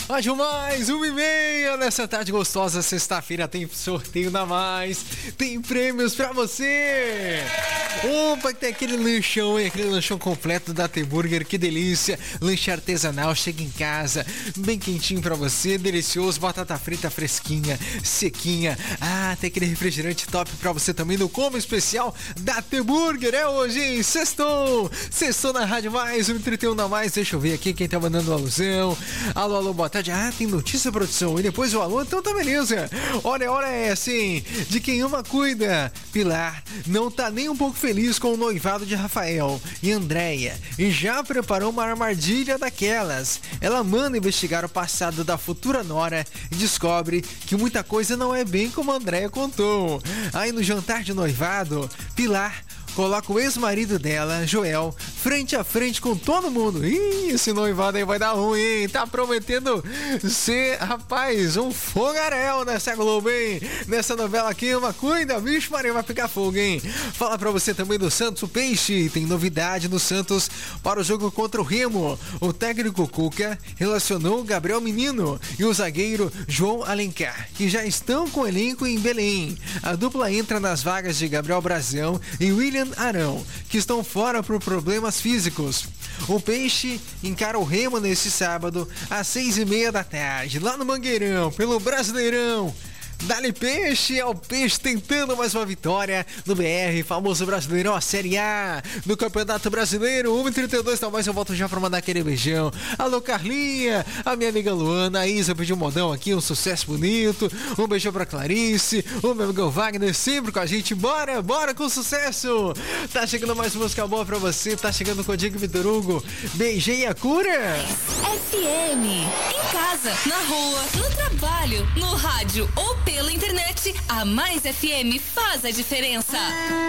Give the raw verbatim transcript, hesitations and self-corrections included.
Mais mais, uma e meia nessa tarde gostosa, sexta-feira tem sorteio na Mais, tem prêmios pra você. Opa, tem aquele lanchão, hein? Aquele lanchão completo da T-Burger, que delícia. Lanche artesanal, chega em casa, bem quentinho pra você, delicioso, batata frita fresquinha, sequinha. Ah, tem aquele refrigerante top pra você também no combo especial da T-Burger. É hoje, hein? Sextou! Sextou na Rádio Mais, um trinta e um na Mais. Deixa eu ver aqui quem tá mandando alusão. Alô, alô, boa tarde. Ah, tem notícia, produção. E depois o alô, então tá beleza. Olha, hora é assim, de quem ama cuida. Pilar não tá nem um pouco feliz com o noivado de Rafael e Andréia e já preparou uma armadilha daquelas. Ela manda investigar o passado da futura nora e descobre que muita coisa não é bem como a Andréia contou. Aí no jantar de noivado, Pilar coloca o ex-marido dela, Joel, frente a frente com todo mundo. Ih, esse noivado aí vai dar ruim, hein? Tá prometendo ser, rapaz, um fogaréu nessa Globo, hein? Nessa novela aqui, uma cuida, bicho, Maria, vai pegar fogo, hein? Fala pra você também do Santos, o Peixe. Tem novidade no Santos para o jogo contra o Remo. O técnico Cuca relacionou o Gabriel Menino e o zagueiro João Alencar, que já estão com o elenco em Belém. A dupla entra nas vagas de Gabriel Brazão e William Arão, que estão fora por problemas físicos. O Peixe encara o Remo neste sábado às seis e meia da tarde, lá no Mangueirão, pelo Brasileirão. Dali Peixe, é o Peixe tentando mais uma vitória no B R, famoso Brasileirão, a Série A do Campeonato Brasileiro. um e trinta e dois, então mais eu volto já pra mandar aquele beijão. Alô, Carlinha, a minha amiga Luana, a Isa pediu um modão aqui, um sucesso bonito. Um beijão pra Clarice, o meu amigo Wagner, sempre com a gente. Bora, bora com sucesso. Tá chegando mais música boa pra você, tá chegando com o Diego Vitor Hugo. Beijei a cura. F M, em casa, na rua, no trabalho, no rádio ou pela internet, a Mais F M faz a diferença.